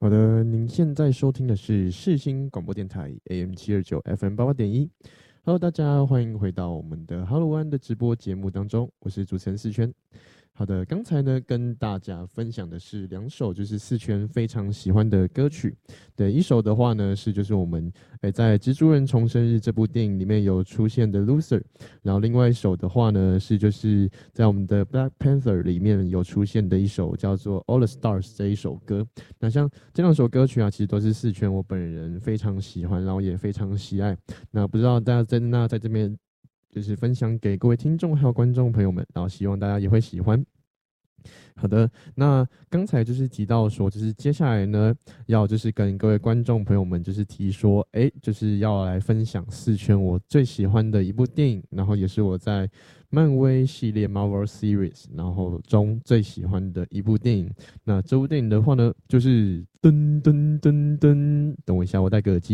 好的，您现在收听的是世新广播电台 AM 729 FM 88.1。Hello，大家欢迎回到我们的 Hello One 的直播节目当中，我是主持人四圈。好的，刚才呢跟大家分享的是两首就是四圈非常喜欢的歌曲。对，一首的话呢是就是我们在《蜘蛛人重生日》这部电影里面有出现的 Loser，然后另外一首的话呢是就是在我们的 Black Panther 里面有出现的一首叫做 All the Stars 这一首歌。那像这两首歌曲啊，其实都是四圈我本人非常喜欢，然后也非常喜爱。那不知道大家在这边就是分享给各位听众还有观众朋友们，然后希望大家也会喜欢。好的，那刚才就是提到说，就是接下来呢，要就是跟各位观众朋友们就是提说，就是要来分享四圈我最喜欢的一部电影，然后也是我在漫威系列 Marvel Series 然后中最喜欢的一部电影。那这部电影的话呢，就是噔噔噔噔，等我一下，我戴个耳机。